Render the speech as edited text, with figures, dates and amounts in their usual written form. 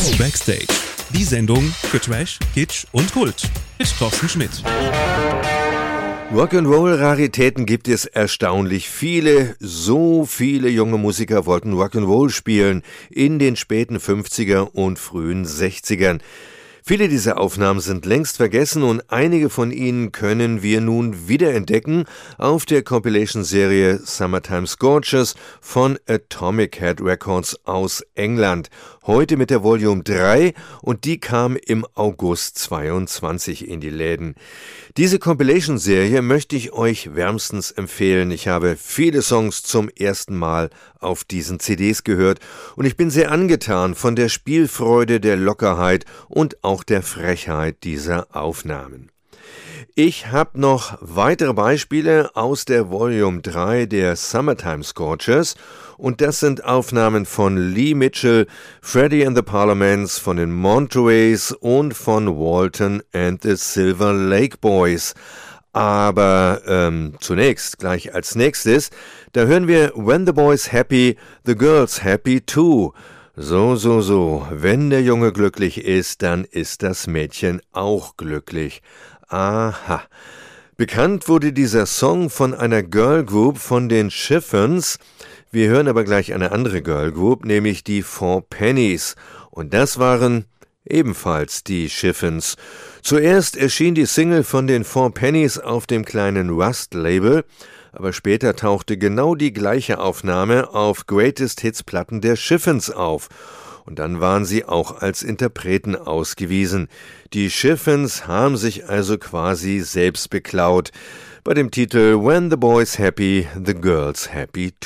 Backstage, die Sendung für Trash, Kitsch und Kult mit Thorsten Schmidt. Rock'n'Roll-Raritäten gibt es erstaunlich viele. So viele junge Musiker wollten Rock'n'Roll spielen in den späten 50er und frühen 60ern. Viele dieser Aufnahmen sind längst vergessen und einige von ihnen können wir nun wiederentdecken auf der Compilation-Serie Summertime Scorchers von Atomic Head Records aus England. Heute mit der Volume 3 und die kam im August 22 in die Läden. Diese Compilation-Serie möchte ich euch wärmstens empfehlen. Ich habe viele Songs zum ersten Mal auf diesen CDs gehört und ich bin sehr angetan von der Spielfreude, der Lockerheit und auch der Frechheit dieser Aufnahmen. Ich habe noch weitere Beispiele aus der Volume 3 der Summertime Scorchers und das sind Aufnahmen von Lee Mitchell, Freddie and the Parliaments, von den Montereys und von Walton and the Silver Lake Boys. Aber zunächst, gleich als nächstes, da hören wir When the Boy's Happy, the Girl's Happy Too. So, wenn der Junge glücklich ist, dann ist das Mädchen auch glücklich. Aha. Bekannt wurde dieser Song von einer Girl Group von den Chiffons. Wir hören aber gleich eine andere Girl Group, nämlich die Four Pennies. Und das waren ebenfalls die Chiffons. Zuerst erschien die Single von den Four Pennies auf dem kleinen Rust-Label, aber später tauchte genau die gleiche Aufnahme auf Greatest Hits-Platten der Chiffons auf. Und dann waren sie auch als Interpreten ausgewiesen. Die Chiffons haben sich also quasi selbst beklaut. Bei dem Titel When the Boy's Happy, the Girl's Happy Too.